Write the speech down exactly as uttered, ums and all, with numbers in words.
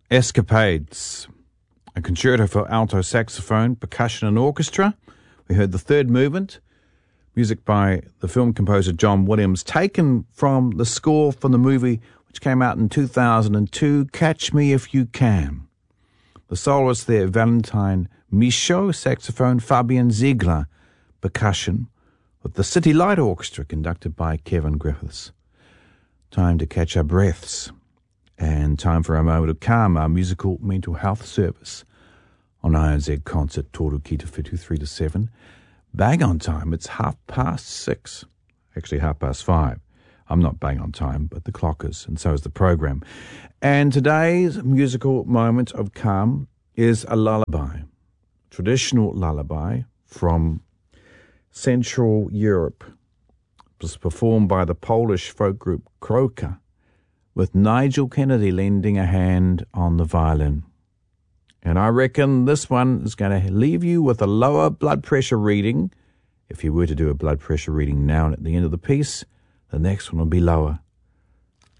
Escapades, a concerto for alto saxophone, percussion and orchestra. We heard the third movement, music by the film composer John Williams, taken from the score from the movie which came out in two thousand two, Catch Me If You Can. The soloists there, Valentine Michaud, saxophone, Fabian Ziegler, percussion, with the City Light Orchestra conducted by Kevin Griffiths. Time to catch our breaths. And time for a moment of calm, our musical mental health service on I N Z Concert, Toru Kita Whitu, three to seven. Bang on time, it's half past six. Actually, half past five. I'm not bang on time, but the clock is, and so is the program. And today's musical moment of calm is a lullaby, traditional lullaby from Central Europe. It was performed by the Polish folk group Kroka, with Nigel Kennedy lending a hand on the violin. And I reckon this one is going to leave you with a lower blood pressure reading. If you were to do a blood pressure reading now and at the end of the piece, the next one will be lower.